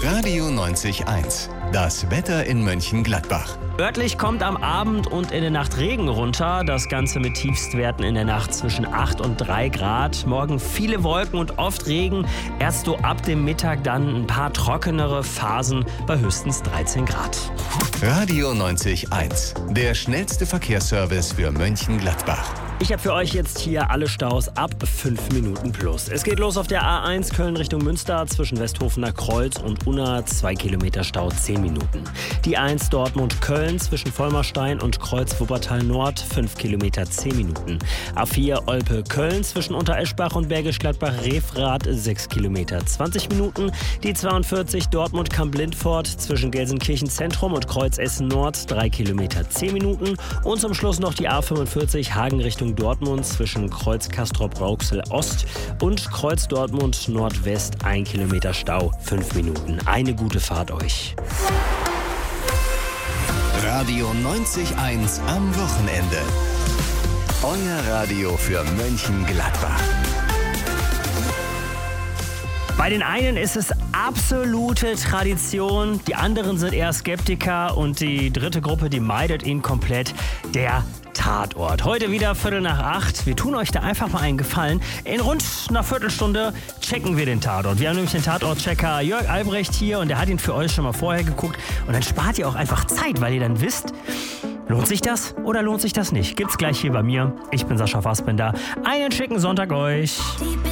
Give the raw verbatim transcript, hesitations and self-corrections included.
Radio neunzig Komma eins. Das Wetter in Mönchengladbach. Örtlich kommt am Abend und in der Nacht Regen runter. Das Ganze mit Tiefstwerten in der Nacht zwischen acht und drei Grad. Morgen viele Wolken und oft Regen. Erst so ab dem Mittag dann ein paar trockenere Phasen bei höchstens dreizehn Grad. Radio neunzig Komma eins. Der schnellste Verkehrsservice für Mönchengladbach. Ich habe für euch jetzt hier alle Staus ab fünf Minuten plus. Es geht los auf der A eins Köln Richtung Münster zwischen Westhofener Kreuz und Unna, zwei Kilometer Stau, zehn Minuten. Die eins Dortmund-Köln zwischen Vollmerstein und Kreuz Wuppertal Nord, fünf Kilometer, zehn Minuten. A vier Olpe-Köln zwischen Untereschbach und Bergisch Gladbach-Refrath, sechs Kilometer, zwanzig Minuten. Die zweiundvierzig Dortmund-Kamp-Lindfort zwischen Gelsenkirchen Zentrum und Kreuz Essen Nord, drei Kilometer, zehn Minuten. Und zum Schluss noch die A fünfundvierzig Hagen Richtung Dortmund zwischen Kreuz Castrop-Rauxel Ost und Kreuz Dortmund Nordwest, ein Kilometer Stau, fünf Minuten. Eine gute Fahrt euch. Radio neunzig Komma eins am Wochenende. Euer Radio für Mönchengladbach. Bei den einen ist es absolute Tradition, die anderen sind eher Skeptiker und die dritte Gruppe, die meidet ihn komplett, der Tatort. Heute wieder Viertel nach acht. Wir tun euch da einfach mal einen Gefallen. In rund einer Viertelstunde checken wir den Tatort. Wir haben nämlich den Tatortchecker Jörg Albrecht hier und der hat ihn für euch schon mal vorher geguckt. Und dann spart ihr auch einfach Zeit, weil ihr dann wisst, lohnt sich das oder lohnt sich das nicht? Gibt's gleich hier bei mir. Ich bin Sascha Fassbender. Einen schicken Sonntag euch.